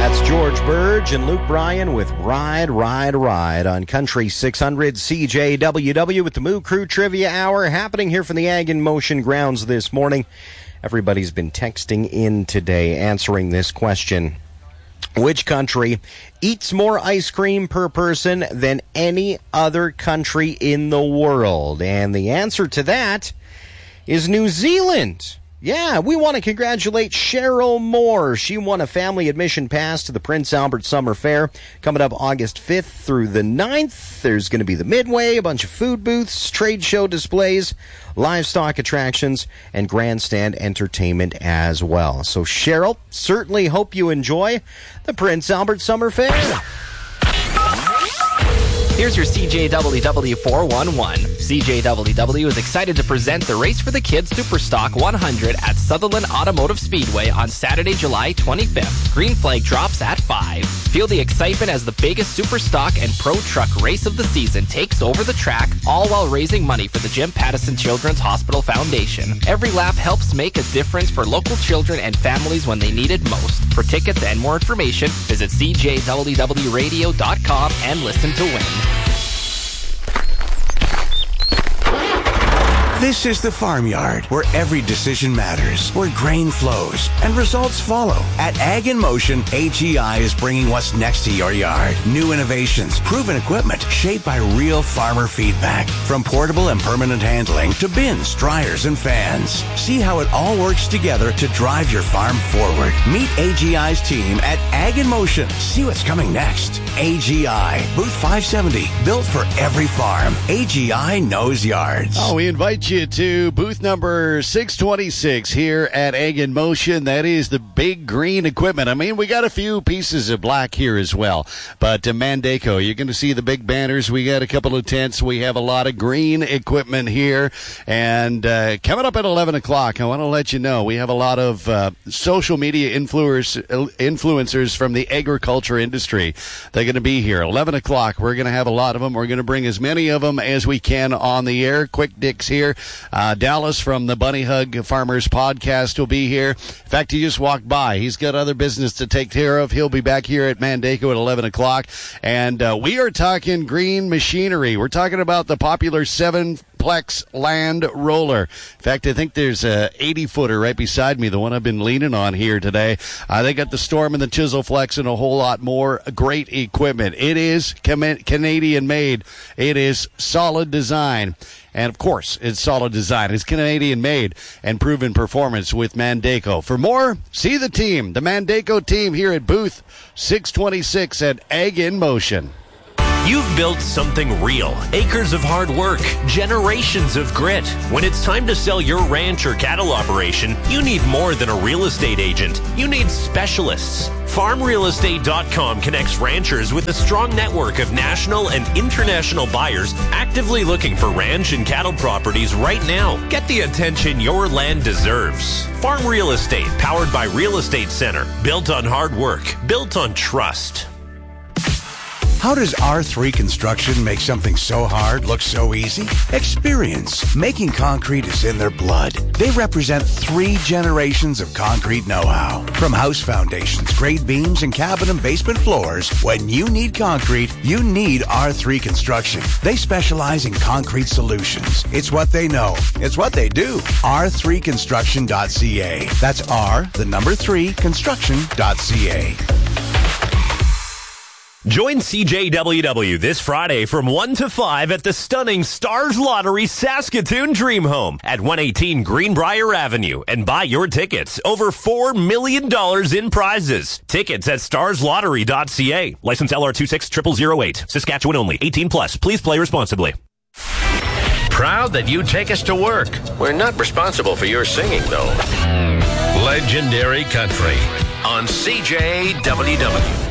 George Burge and Luke Bryan with Ride, Ride, Ride on Country 600 CJWW with the Moo Crew Trivia Hour happening here from the Ag in Motion grounds this morning. Everybody's been texting in today answering this question. Which country eats more ice cream per person than any other country in the world? And the answer to that is New Zealand. Yeah, we want to congratulate Cheryl Moore. She won a family admission pass to the Prince Albert Summer Fair coming up August 5th through the 9th. There's going to be the Midway, a bunch of food booths, trade show displays, livestock attractions, and grandstand entertainment as well. So, Cheryl, certainly hope you enjoy the Prince Albert Summer Fair. Here's your CJWW 411. CJWW is excited to present the Race for the Kids Superstock 100 at Sutherland Automotive Speedway on Saturday, July 25th. Green flag drops at 5. Feel the excitement as the biggest Superstock and Pro Truck race of the season takes over the track, all while raising money for the Jim Pattison Children's Hospital Foundation. Every lap helps make a difference for local children and families when they need it most. For tickets and more information, visit CJWWradio.com and listen to win. This is the Farmyard, where every decision matters, where grain flows and results follow. At Ag in Motion, AGI is bringing what's next to your yard. New innovations, proven equipment, shaped by real farmer feedback. From portable and permanent handling to bins, dryers, and fans. See how it all works together to drive your farm forward. Meet AGI's team at Ag in Motion. See what's coming next. AGI, Booth 570, built for every farm. AGI knows yards. Oh, we invite you to booth number 626 here at Ag in Motion. That is the big green equipment. I mean, we got a few pieces of black here as well, but Mandaco, you're going to see the big banners. We got a couple of tents. We have a lot of green equipment here, and coming up at 11 o'clock, I want to let you know we have a lot of social media influencers from the agriculture industry. They're going to be here 11 o'clock. We're going to have a lot of them. We're going to bring as many of them as we can on the air. Quick Dick's here. Dallas from the Bunny Hug Farmers podcast will be here. In fact, he just walked by. He's got other business to take care of. He'll be back here at Mandaco at 11 o'clock. And we are talking green machinery. We're talking about the popular 7-plex land roller. In fact, I think there's a 80-footer right beside me, the one I've been leaning on here today. They got the Storm and the Chisel Flex and a whole lot more great equipment. It is Canadian made. It is solid design. And, of course, it's solid design. It's Canadian-made and proven performance with Mandaco. For more, see the team, the Mandaco team here at booth 626 at Ag in Motion. You've built something real. Acres of hard work, generations of grit. When it's time to sell your ranch or cattle operation, you need more than a real estate agent. You need specialists. FarmRealEstate.com connects ranchers with a strong network of national and international buyers actively looking for ranch and cattle properties right now. Get the attention your land deserves. Farm Real Estate, powered by Real Estate Center. Built on hard work. Built on trust. How does R3 Construction make something so hard look so easy? Experience. Making concrete is in their blood. They represent 3 generations of concrete know-how. From house foundations, grade beams, and cabin and basement floors, when you need concrete, you need R3 Construction. They specialize in concrete solutions. It's what they know. It's what they do. R3construction.ca. That's R3 construction.ca. Join CJWW this Friday from 1 to 5 at the stunning Stars Lottery Saskatoon Dream Home at 118 Greenbrier Avenue and buy your tickets. Over $4 million in prizes. Tickets at starslottery.ca. License LR26008. Saskatchewan only. 18 plus. Please play responsibly. Proud that you take us to work. We're not responsible for your singing, though. Legendary Country on CJWW.